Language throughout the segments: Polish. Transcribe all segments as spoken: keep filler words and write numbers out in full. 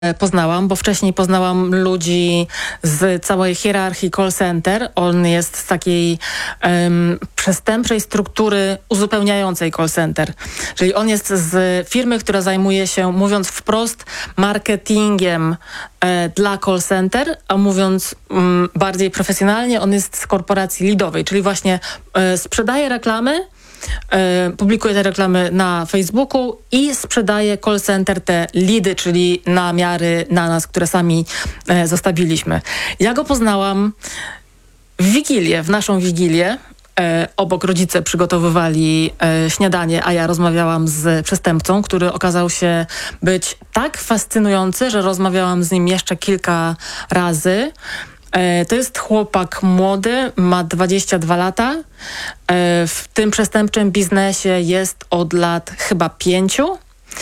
poznałam, bo wcześniej poznałam ludzi z całej hierarchii call center. On jest z takiej um, przestępczej struktury uzupełniającej call center. Czyli on jest z firmy, która zajmuje się, mówiąc wprost, marketingiem e, dla call center, a mówiąc um, bardziej profesjonalnie, on jest z korporacji lidowej, czyli właśnie e, sprzedaje reklamy, E, publikuje te reklamy na Facebooku i sprzedaje call center te lidy, czyli namiary na nas, które sami e, zostawiliśmy. Ja go poznałam w Wigilię, w naszą Wigilię. E, obok rodzice przygotowywali e, śniadanie, a ja rozmawiałam z przestępcą, który okazał się być tak fascynujący, że rozmawiałam z nim jeszcze kilka razy. To jest chłopak młody, ma dwadzieścia dwa lata. W tym przestępczym biznesie jest od lat chyba pięciu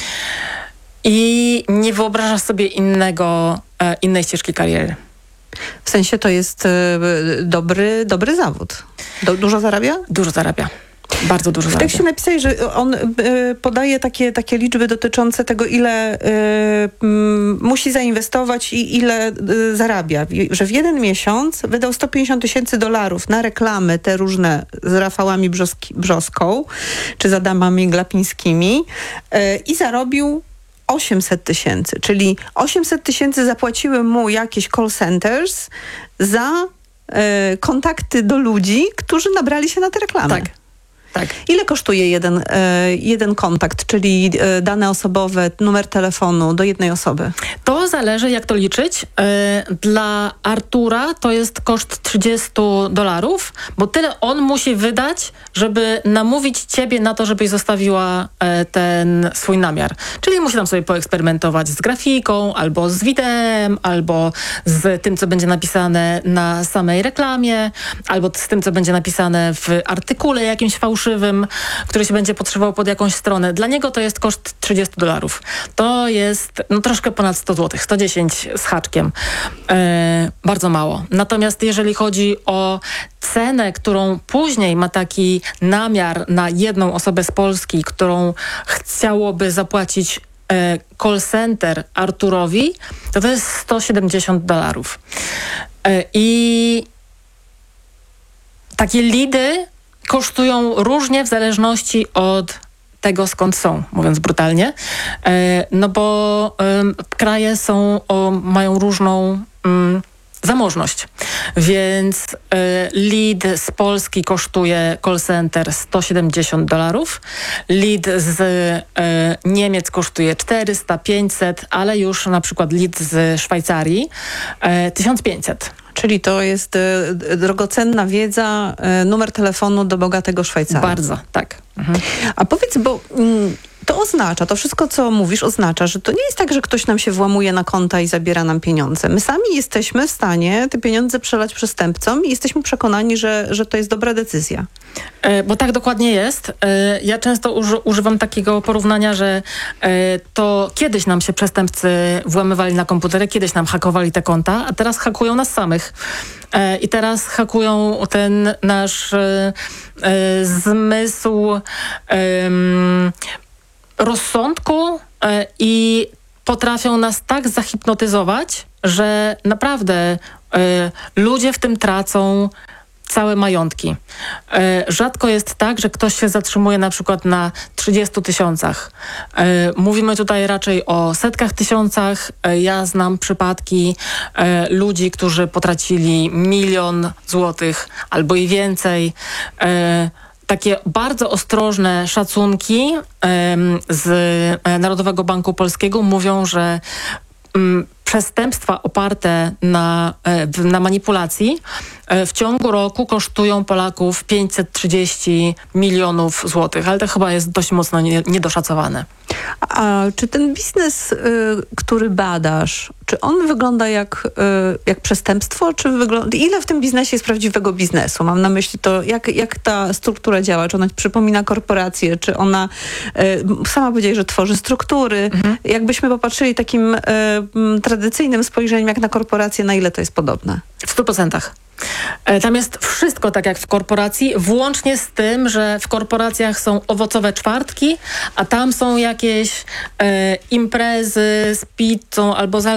i nie wyobraża sobie innego, innej ścieżki kariery. W sensie to jest dobry, dobry zawód. Du- dużo zarabia? Dużo zarabia. Bardzo dużo w zarabia. tekście napisałeś, że on y, podaje takie, takie liczby dotyczące tego, ile y, y, musi zainwestować i ile y, zarabia. Że w jeden miesiąc wydał sto pięćdziesiąt tysięcy dolarów na reklamy te różne z Rafałami Brzoski, Brzoską czy z Adamami Glapińskimi y, i zarobił osiemset tysięcy. Czyli osiemset tysięcy zapłaciły mu jakieś call centers za y, kontakty do ludzi, którzy nabrali się na te reklamy. Tak. Tak. Ile kosztuje jeden, e, jeden kontakt, czyli e, dane osobowe, numer telefonu do jednej osoby? To zależy, jak to liczyć. E, dla Artura to jest koszt trzydzieści dolarów, bo tyle on musi wydać, żeby namówić ciebie na to, żebyś zostawiła e, ten swój namiar. Czyli musi tam sobie poeksperymentować z grafiką, albo z wideem, albo z tym, co będzie napisane na samej reklamie, albo z tym, co będzie napisane w artykule jakimś fałszywym, który się będzie podszywał pod jakąś stronę. Dla niego to jest koszt trzydzieści dolarów. To jest no, troszkę ponad sto złotych, sto dziesięć z haczkiem. E, bardzo mało. Natomiast jeżeli chodzi o cenę, którą później ma taki namiar na jedną osobę z Polski, którą chciałoby zapłacić e, call center Arturowi, to to jest sto siedemdziesiąt dolarów. E, I takie lidy kosztują różnie w zależności od tego, skąd są, mówiąc brutalnie. E, no bo e, kraje są, o, mają różną mm, zamożność. Więc e, lead z Polski kosztuje call center sto siedemdziesiąt dolarów. Lead z e, Niemiec kosztuje czterysta, pięćset, ale już na przykład lead z Szwajcarii e, tysiąc pięćset. Czyli to jest y, drogocenna wiedza, y, numer telefonu do bogatego Szwajcara. Bardzo, tak. Mhm. A powiedz, bo mm, to oznacza, to wszystko, co mówisz, oznacza, że to nie jest tak, że ktoś nam się włamuje na konta i zabiera nam pieniądze. My sami jesteśmy w stanie te pieniądze przelać przestępcom i jesteśmy przekonani, że, że to jest dobra decyzja. E, bo tak dokładnie jest. E, ja często uży, używam takiego porównania, że e, to kiedyś nam się przestępcy włamywali na komputery, kiedyś nam hakowali te konta, a teraz hakują nas samych. E, I teraz hakują ten nasz e, e, zmysł e, rozsądku e, i potrafią nas tak zahipnotyzować, że naprawdę e, ludzie w tym tracą całe majątki. E, rzadko jest tak, że ktoś się zatrzymuje na przykład na trzydziestu tysiącach. E, mówimy tutaj raczej o setkach tysiącach. E, ja znam przypadki e, ludzi, którzy potracili milion złotych albo i więcej. E, Takie bardzo ostrożne szacunki um, z Narodowego Banku Polskiego mówią, że um, przestępstwa oparte na, na manipulacji w ciągu roku kosztują Polaków pięćset trzydzieści milionów złotych, ale to chyba jest dość mocno nie, niedoszacowane. A czy ten biznes, y, który badasz, czy on wygląda jak, y, jak przestępstwo, czy wygląda, ile w tym biznesie jest prawdziwego biznesu? Mam na myśli to, jak, jak ta struktura działa, czy ona przypomina korporację, czy ona, y, sama powiedziałeś, że tworzy struktury. Mhm. Jakbyśmy popatrzyli takim y, tradycyjnym spojrzeniem jak na korporację, na ile to jest podobne? W stu procentach. E, Tam jest wszystko tak jak w korporacji, włącznie z tym, że w korporacjach są owocowe czwartki, a tam są jakieś e, imprezy z pizzą albo z